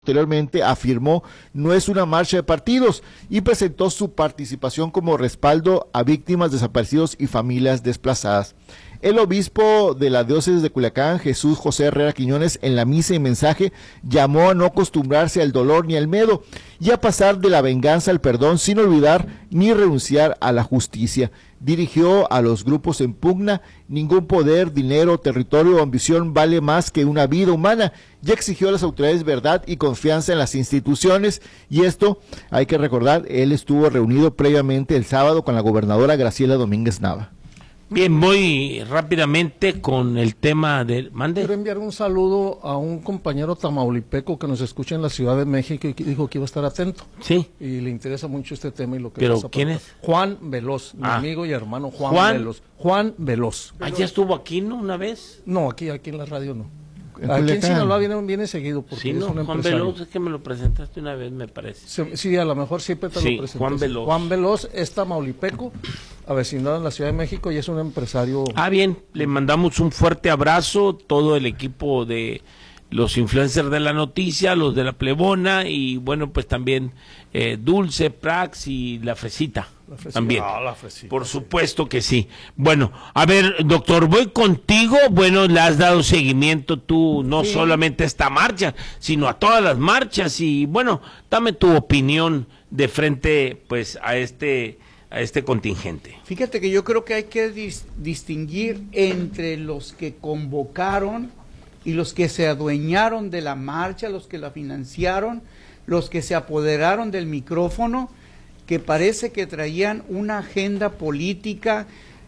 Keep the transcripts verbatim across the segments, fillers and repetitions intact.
Posteriormente afirmó no es una marcha de partidos y presentó su participación como respaldo a víctimas, desaparecidos y familias desplazadas. El obispo de la diócesis de Culiacán, Jesús José Herrera Quiñones, en la misa y mensaje llamó a no acostumbrarse al dolor ni al miedo y a pasar de la venganza al perdón sin olvidar ni renunciar a la justicia. Dirigió a los grupos en pugna: ningún poder, dinero, territorio o ambición vale más que una vida humana, y exigió a las autoridades verdad y confianza en las instituciones. Y esto hay que recordar, él estuvo reunido previamente el sábado con la gobernadora Graciela Domínguez Nava. Bien, muy rápidamente con el tema del... ¿Mande? Quiero enviar un saludo a un compañero tamaulipeco que nos escucha en la Ciudad de México y que dijo que iba a estar atento. Sí. Y le interesa mucho este tema y lo que ¿Pero pasa. quién es? Juan Veloz, mi ah. amigo y hermano Juan, Juan Veloz. Juan Veloz. Ah, ¿ya estuvo aquí, no, una vez? No, aquí, aquí en la radio no. En Aquí Culiacán. en Sinaloa viene, viene seguido porque Sí, es no, un Juan empresario. Veloz, es que me lo presentaste una vez, me parece. Se- Sí, a lo mejor siempre te Sí, lo presenté. Juan Veloz. Juan Veloz es tamaulipeco, avecindado en la Ciudad de México y es un empresario. Ah, bien, le mandamos un fuerte abrazo, todo el equipo de los influencers de la noticia, los de la Plebona y bueno, pues también eh, Dulce, Prax y la Fresita. La Fresita. También. Ah, la Fresita, Por sí. supuesto que sí. Bueno, a ver, doctor, voy contigo. Bueno, le has dado seguimiento tú, no Sí. solamente a esta marcha, sino a todas las marchas. Y bueno, dame tu opinión de frente pues a este, a este contingente. Fíjate que yo creo que hay que dis- distinguir entre los que convocaron y los que se adueñaron de la marcha, los que la financiaron, los que se apoderaron del micrófono, que parece que traían una agenda política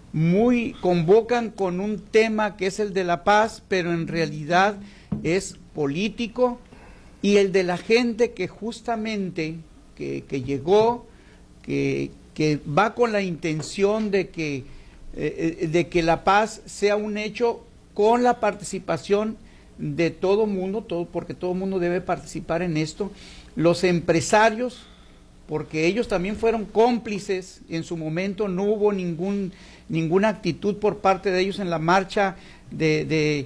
muy, convocan con un tema que es el de la paz, pero en realidad es político, y el de la gente que justamente, que, que llegó, que, que va con la intención de que, eh, de que la paz sea un hecho con la participación de todo mundo, todo, porque todo mundo debe participar en esto, los empresarios, porque ellos también fueron cómplices, en su momento no hubo ningún, ninguna actitud por parte de ellos en la marcha de, de,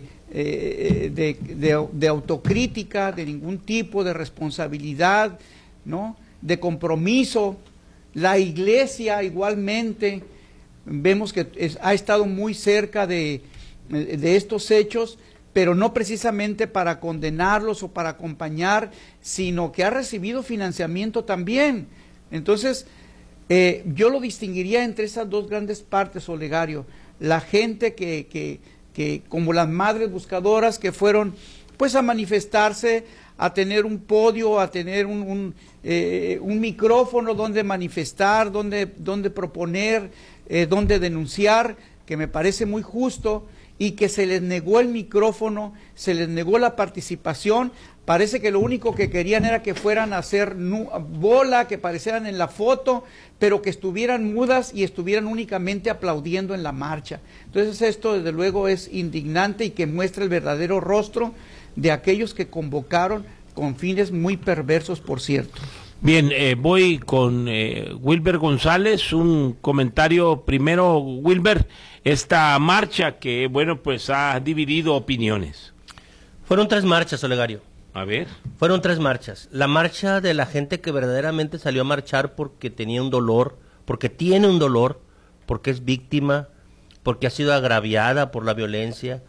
eh, de, de, de autocrítica, de ningún tipo de responsabilidad, ¿no?, de compromiso. La iglesia igualmente, vemos que es, ha estado muy cerca de, de estos hechos, pero no precisamente para condenarlos o para acompañar, sino que ha recibido financiamiento también. Entonces, eh, yo lo distinguiría entre esas dos grandes partes, Olegario. La gente que, que, que, como las madres buscadoras, que fueron pues a manifestarse, a tener un podio, a tener un, un, eh, un micrófono donde manifestar, donde, donde proponer, eh, donde denunciar, que me parece muy justo, y que se les negó el micrófono, se les negó la participación. Parece que lo único que querían era que fueran a hacer nu- bola, que aparecieran en la foto, pero que estuvieran mudas y estuvieran únicamente aplaudiendo en la marcha. Entonces esto desde luego es indignante y que muestra el verdadero rostro de aquellos que convocaron con fines muy perversos, por cierto. Bien, eh, voy con eh, Wilber González, un comentario primero, Wilber, esta marcha que, bueno, pues ha dividido opiniones. Fueron tres marchas, Olegario. A ver. Fueron tres marchas. La marcha de la gente que verdaderamente salió a marchar porque tenía un dolor, porque tiene un dolor, porque es víctima, porque ha sido agraviada por la violencia,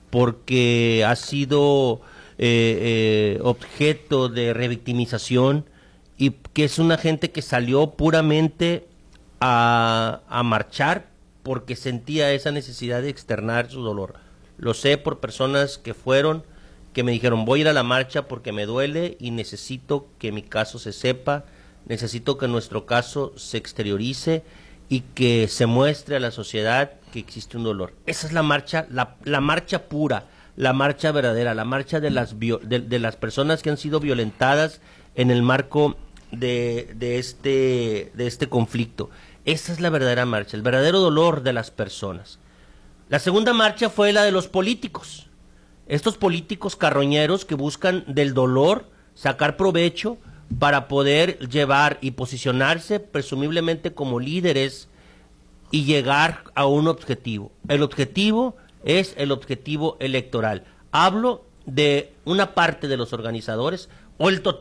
porque ha sido eh, eh, objeto de revictimización, y que es una gente que salió puramente a, a marchar porque sentía esa necesidad de externar su dolor. Lo sé por personas que fueron, que me dijeron, voy a ir a la marcha porque me duele y necesito que mi caso se sepa, necesito que nuestro caso se exteriorice y que se muestre a la sociedad que existe un dolor. Esa es la marcha, la, la marcha pura, la marcha verdadera, la marcha de las, de, de las personas que han sido violentadas en el marco de, de, este, de este conflicto. Esa es la verdadera marcha, el verdadero dolor de las personas. La segunda marcha fue la de los políticos. Estos políticos carroñeros que buscan del dolor sacar provecho para poder llevar y posicionarse presumiblemente como líderes y llegar a un objetivo. El objetivo es el objetivo electoral. Hablo de una parte de los organizadores, o el total